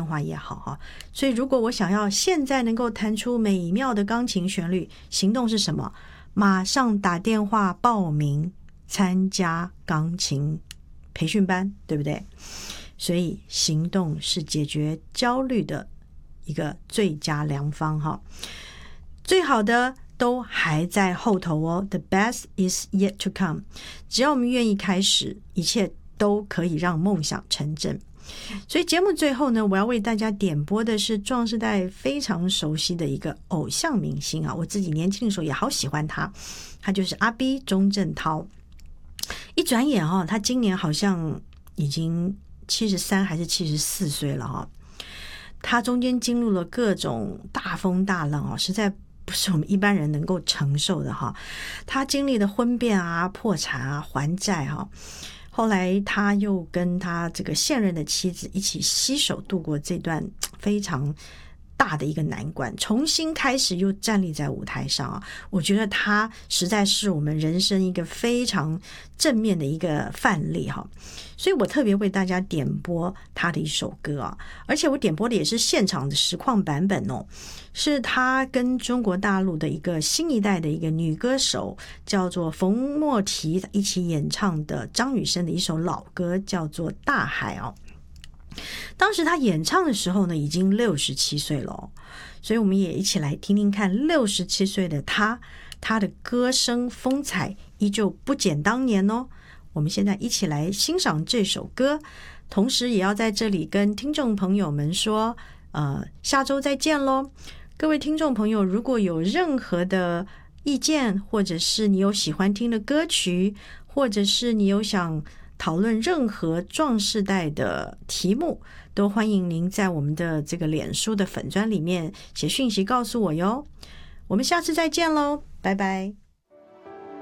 话也好哈。所以如果我想要现在能够弹出美妙的钢琴旋律，行动是什么？马上打电话报名参加钢琴培训班，对不对？所以行动是解决焦虑的一个最佳良方哈。最好的都还在后头哦 ，The best is yet to come。只要我们愿意开始，一切都可以让梦想成真。所以节目最后呢，我要为大家点播的是壮世代非常熟悉的一个偶像明星啊，我自己年轻的时候也好喜欢他，他就是阿 B 钟镇涛。一转眼哦，他今年好像已经73还是74岁了哦。他中间经历了各种大风大浪哦，实在不是我们一般人能够承受的哈。他经历了婚变啊、破产啊、还债哈。后来他又跟他这个现任的妻子一起携手度过这段非常大的一个难关，重新开始又站立在舞台上啊！我觉得他实在是我们人生一个非常正面的一个范例哈，所以我特别为大家点播他的一首歌啊，而且我点播的也是现场的实况版本哦，是他跟中国大陆的一个新一代的一个女歌手叫做冯莫提一起演唱的张雨生的一首老歌，叫做《大海》哦。当时他演唱的时候呢，已经67岁了哦，所以我们也一起来听听看67岁的他的歌声风采依旧不减当年哦。我们现在一起来欣赏这首歌，同时也要在这里跟听众朋友们说下周再见咯。各位听众朋友，如果有任何的意见，或者是你有喜欢听的歌曲，或者是你有想讨论任何壮世代的题目，都欢迎您在我们的这个脸书的粉专里面写讯息告诉我哟。我们下次再见咯，拜拜。